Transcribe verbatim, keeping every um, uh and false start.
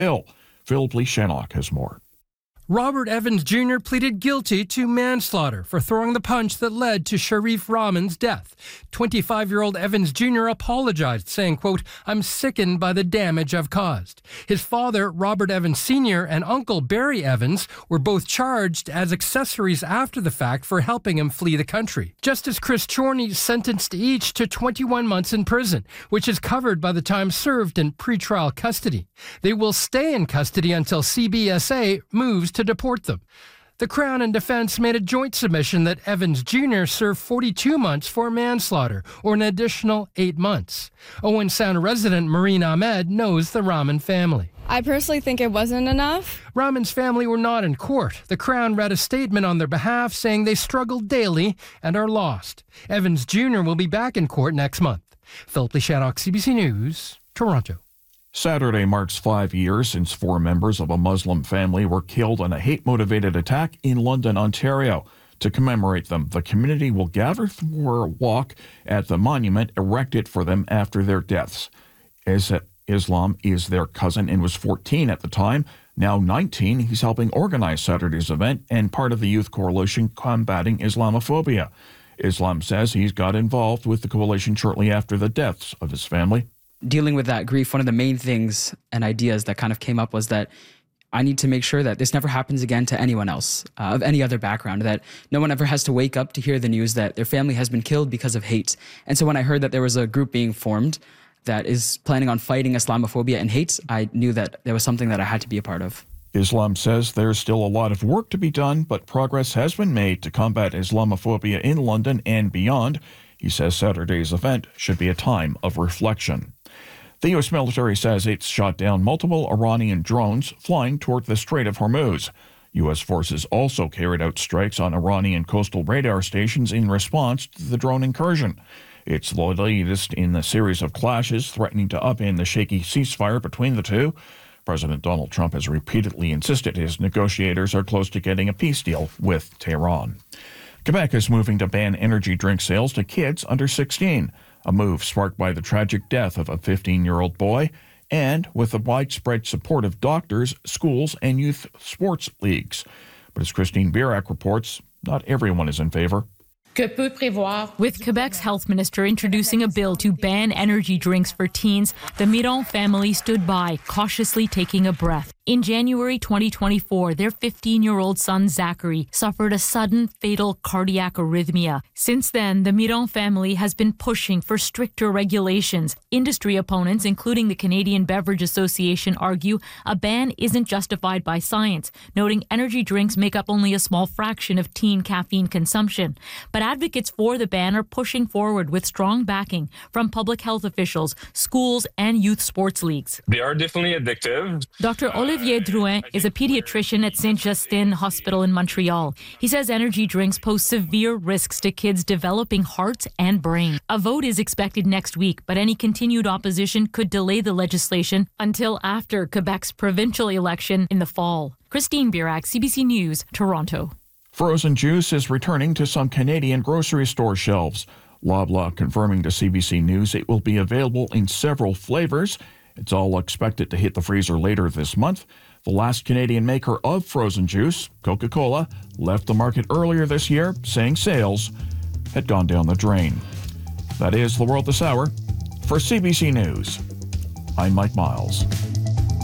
ill. Phil Pleashanok has more. Robert Evans Junior pleaded guilty to manslaughter for throwing the punch that led to Sharif Rahman's death. twenty-five-year-old Evans Junior apologized, saying, quote, "I'm sickened by the damage I've caused." His father, Robert Evans Senior, and uncle, Barry Evans, were both charged as accessories after the fact for helping him flee the country. Justice Chris Chorney sentenced each to twenty-one months in prison, which is covered by the time served in pretrial custody. They will stay in custody until C B S A moves to deport them. The Crown and defense made a joint submission that Evans Junior serve forty-two months for manslaughter, or an additional eight months. Owen Sound resident Marine Ahmed knows the Rahman family. I personally think it wasn't enough. Rahman's family were not in court. The Crown read a statement on their behalf saying they struggle daily and are lost. Evans Junior will be back in court next month. Phil Pleashanok, C B C News, Toronto. Saturday marks five years since four members of a Muslim family were killed in a hate-motivated attack in London, Ontario. To commemorate them, the community will gather for a walk at the monument erected for them after their deaths. As Islam is their cousin and was fourteen at the time. Now nineteen, he's helping organize Saturday's event and part of the Youth Coalition combating Islamophobia. Islam says he's got involved with the coalition shortly after the deaths of his family. Dealing with that grief, one of the main things and ideas that kind of came up was that I need to make sure that this never happens again to anyone else uh, of any other background, that no one ever has to wake up to hear the news that their family has been killed because of hate. And so when I heard that there was a group being formed that is planning on fighting Islamophobia and hate, I knew that there was something that I had to be a part of. Islam says there's still a lot of work to be done, but progress has been made to combat Islamophobia in London and beyond. He says Saturday's event should be a time of reflection. The U S military says it's shot down multiple Iranian drones flying toward the Strait of Hormuz. U S forces also carried out strikes on Iranian coastal radar stations in response to the drone incursion. It's the latest in a series of clashes threatening to upend the shaky ceasefire between the two. President Donald Trump has repeatedly insisted his negotiators are close to getting a peace deal with Tehran. Quebec is moving to ban energy drink sales to kids under sixteen. A move sparked by the tragic death of a fifteen-year-old boy and with the widespread support of doctors, schools, and youth sports leagues. But as Christine Birak reports, not everyone is in favor. With Quebec's health minister introducing a bill to ban energy drinks for teens, the Miron family stood by, cautiously taking a breath. In January twenty twenty-four, their fifteen-year-old son Zachary suffered a sudden fatal cardiac arrhythmia. Since then, the Miron family has been pushing for stricter regulations. Industry opponents, including the Canadian Beverage Association, argue a ban isn't justified by science, noting energy drinks make up only a small fraction of teen caffeine consumption. But advocates for the ban are pushing forward with strong backing from public health officials, schools, and youth sports leagues. They are definitely addictive. Doctor Olivier Drouin is a pediatrician at Saint-Justin Hospital in Montreal. He says energy drinks pose severe risks to kids developing hearts and brain. A vote is expected next week, but any continued opposition could delay the legislation until after Quebec's provincial election in the fall. Christine Birak, C B C News, Toronto. Frozen juice is returning to some Canadian grocery store shelves. Loblaw confirming to C B C News it will be available in several flavors. It's all expected to hit the freezer later this month. The last Canadian maker of frozen juice, Coca-Cola, left the market earlier this year, saying sales had gone down the drain. That is the world this hour. For C B C News, I'm Mike Miles.